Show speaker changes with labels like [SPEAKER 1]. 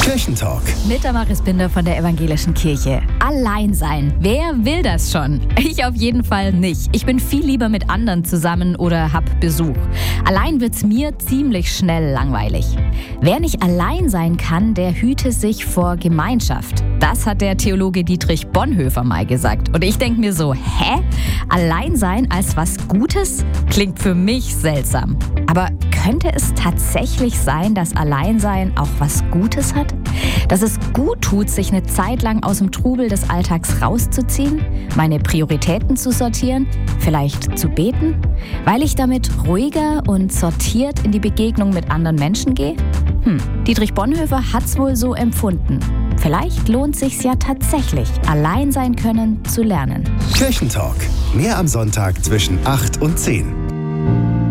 [SPEAKER 1] Kirchentalk.
[SPEAKER 2] Mit Damaris Binder von der Evangelischen Kirche. Allein sein. Wer will das schon? Ich auf jeden Fall nicht. Ich bin viel lieber mit anderen zusammen oder hab Besuch. Allein wird's mir ziemlich schnell langweilig. Wer nicht allein sein kann, der hüte sich vor Gemeinschaft. Das hat der Theologe Dietrich Bonhoeffer mal gesagt. Und ich denke mir so, Allein sein als was Gutes? Klingt für mich seltsam. Aber könnte es tatsächlich sein, dass Alleinsein auch was Gutes hat? Dass es gut tut, sich eine Zeit lang aus dem Trubel des Alltags rauszuziehen, meine Prioritäten zu sortieren, vielleicht zu beten, weil ich damit ruhiger und sortiert in die Begegnung mit anderen Menschen gehe? Dietrich Bonhoeffer hat's wohl so empfunden. Vielleicht lohnt sich's ja tatsächlich, allein sein können zu lernen.
[SPEAKER 1] Kirchentalk. Mehr am Sonntag zwischen 8 und 10.